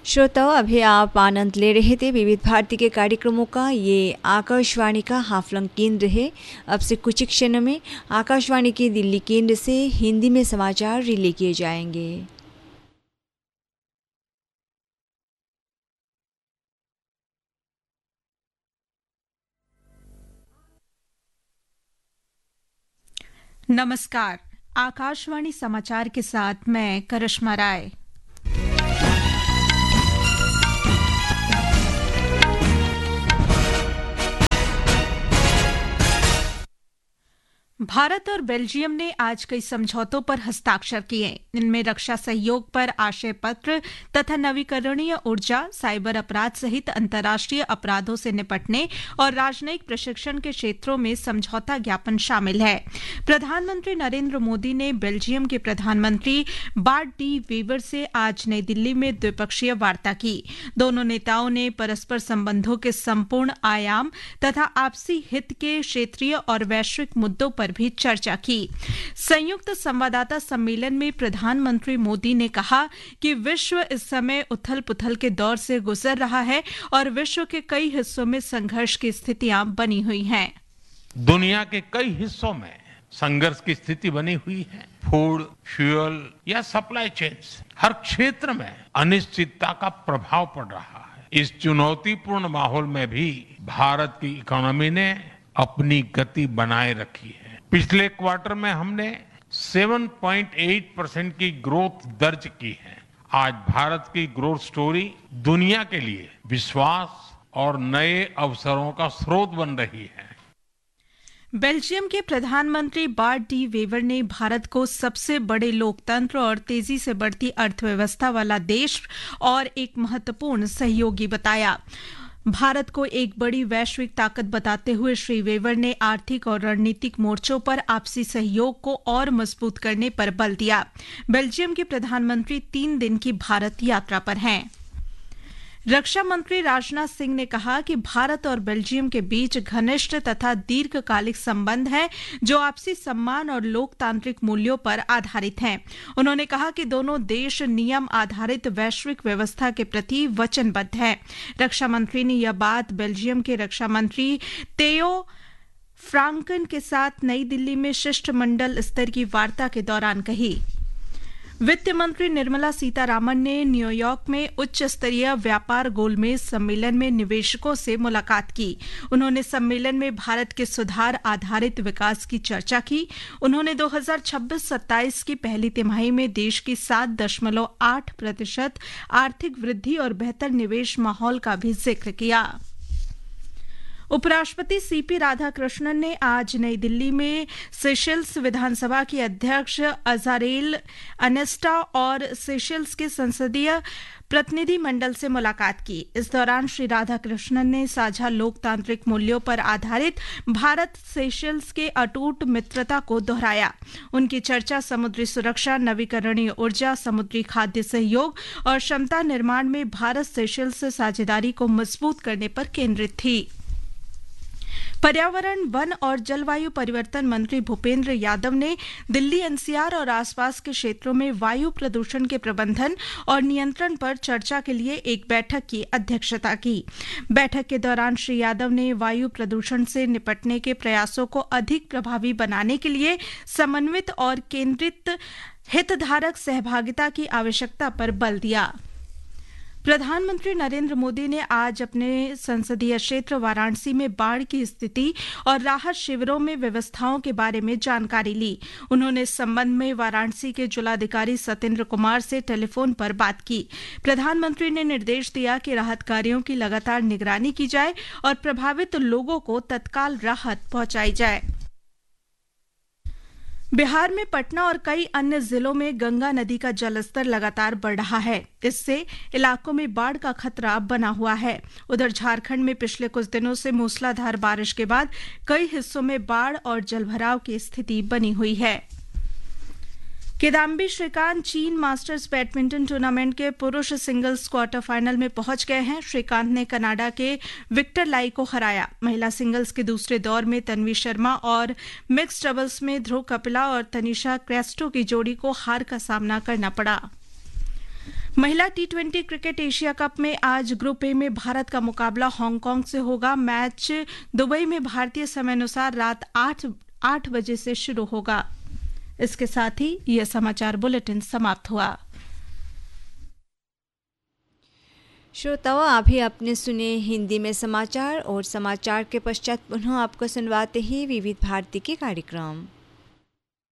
श्रोताओं, अभी आप आनंद ले रहे थे विविध भारती के कार्यक्रमों का। ये आकाशवाणी का हाफलंग केंद्र है। अब से कुछ क्षणों में आकाशवाणी के दिल्ली केंद्र से हिंदी में समाचार रिले किए जाएंगे। नमस्कार, आकाशवाणी समाचार के साथ मैं करिश्मा राय। भारत और बेल्जियम ने आज कई समझौतों पर हस्ताक्षर किए। इनमें रक्षा सहयोग पर आशय पत्र तथा नवीकरणीय ऊर्जा, साइबर अपराध सहित अंतर्राष्ट्रीय अपराधों से निपटने और राजनयिक प्रशिक्षण के क्षेत्रों में समझौता ज्ञापन शामिल है। प्रधानमंत्री नरेंद्र मोदी ने बेल्जियम के प्रधानमंत्री बार्ट डी वेवर से आज नई दिल्ली में द्विपक्षीय वार्ता की। दोनों नेताओं ने परस्पर संबंधों के संपूर्ण आयाम तथा आपसी हित के क्षेत्रीय और वैश्विक मुद्दों पर भी चर्चा की। संयुक्त संवाददाता सम्मेलन में प्रधानमंत्री मोदी ने कहा कि विश्व इस समय उथल-पुथल के दौर से गुजर रहा है और विश्व के कई हिस्सों में संघर्ष की स्थितियां बनी हुई हैं। दुनिया के कई हिस्सों में संघर्ष की स्थिति बनी हुई है। फूड, फ्यूल या सप्लाई चेन्स, हर क्षेत्र में अनिश्चितता का प्रभाव पड़ रहा है। इस चुनौतीपूर्ण माहौल में भी भारत की इकोनॉमी ने अपनी गति बनाए रखी है। पिछले क्वार्टर में हमने 7.8% की ग्रोथ दर्ज की है। आज भारत की ग्रोथ स्टोरी दुनिया के लिए विश्वास और नए अवसरों का स्रोत बन रही है। बेल्जियम के प्रधानमंत्री बार्ट डी वेवर ने भारत को सबसे बड़े लोकतंत्र और तेजी से बढ़ती अर्थव्यवस्था वाला देश और एक महत्वपूर्ण सहयोगी बताया। भारत को एक बड़ी वैश्विक ताकत बताते हुए श्री वेवर ने आर्थिक और रणनीतिक मोर्चों पर आपसी सहयोग को और मजबूत करने पर बल दिया। बेल्जियम के प्रधानमंत्री 3 दिन की भारत यात्रा पर हैं। रक्षा मंत्री राजनाथ सिंह ने कहा कि भारत और बेल्जियम के बीच घनिष्ठ तथा दीर्घकालिक संबंध हैं जो आपसी सम्मान और लोकतांत्रिक मूल्यों पर आधारित हैं। उन्होंने कहा कि दोनों देश नियम आधारित वैश्विक व्यवस्था के प्रति वचनबद्ध हैं। रक्षा मंत्री ने यह बात बेल्जियम के रक्षा मंत्री तेयो फ्रांकन के साथ नई दिल्ली में शिष्टमंडल स्तर की वार्ता के दौरान कही। वित्त मंत्री निर्मला सीतारामन ने न्यूयॉर्क में उच्च स्तरीय व्यापार गोलमेज सम्मेलन में निवेशकों से मुलाकात की। उन्होंने सम्मेलन में भारत के सुधार आधारित विकास की चर्चा की। उन्होंने 2026-27 की पहली तिमाही में देश की 7.8% आर्थिक वृद्धि और बेहतर निवेश माहौल का भी जिक्र किया। उपराष्ट्रपति सीपी राधाकृष्णन ने आज नई दिल्ली में सेशेल्स विधानसभा की अध्यक्ष अजारेल अनेस्टा और सेशेल्स के संसदीय प्रतिनिधि मंडल से मुलाकात की। इस दौरान श्री राधाकृष्णन ने साझा लोकतांत्रिक मूल्यों पर आधारित भारत सेशेल्स के अटूट मित्रता को दोहराया। उनकी चर्चा समुद्री सुरक्षा, नवीकरणीय ऊर्जा, समुद्री खाद्य सहयोग और क्षमता निर्माण में भारत सेशेल्स से साझेदारी को मजबूत करने पर केंद्रित थी। पर्यावरण, वन और जलवायु परिवर्तन मंत्री भूपेंद्र यादव ने दिल्ली एनसीआर और आसपास के क्षेत्रों में वायु प्रदूषण के प्रबंधन और नियंत्रण पर चर्चा के लिए एक बैठक की अध्यक्षता की। बैठक के दौरान श्री यादव ने वायु प्रदूषण से निपटने के प्रयासों को अधिक प्रभावी बनाने के लिए समन्वित और केंद्रित हितधारक सहभागिता की आवश्यकता पर बल दिया। प्रधानमंत्री नरेंद्र मोदी ने आज अपने संसदीय क्षेत्र वाराणसी में बाढ़ की स्थिति और राहत शिविरों में व्यवस्थाओं के बारे में जानकारी ली। उन्होंने इस संबंध में वाराणसी के जिलाधिकारी सत्येंद्र कुमार से टेलीफोन पर बात की। प्रधानमंत्री ने निर्देश दिया कि राहत कार्यों की लगातार निगरानी की जाए और प्रभावित लोगों को तत्काल राहत पहुंचाई जाए। बिहार में पटना और कई अन्य जिलों में गंगा नदी का जलस्तर लगातार बढ़ रहा है। इससे इलाकों में बाढ़ का खतरा बना हुआ है। उधर झारखंड में पिछले कुछ दिनों से मूसलाधार बारिश के बाद कई हिस्सों में बाढ़ और जलभराव की स्थिति बनी हुई है। किदाम्बी श्रीकांत चीन मास्टर्स बैडमिंटन टूर्नामेंट के पुरुष सिंगल्स क्वार्टर फाइनल में पहुंच गए हैं। श्रीकांत ने कनाडा के विक्टर लाई को हराया। महिला सिंगल्स के दूसरे दौर में तन्वी शर्मा और मिक्स डबल्स में ध्रुव कपिला और तनिषा क्रेस्टो की जोड़ी को हार का सामना करना पड़ा। महिला टी20 क्रिकेट एशिया कप में आज ग्रुप ए में भारत का मुकाबला हांगकांग से होगा। मैच दुबई में भारतीय समय अनुसार रात 8 बजे से शुरू होगा। इसके साथ ही यह समाचार बुलेटिन समाप्त हुआ। श्रोताओं, अभी आपने सुने हिंदी में समाचार और समाचार के पश्चात पुनः आपको सुनवाते हैं विविध भारती के कार्यक्रम।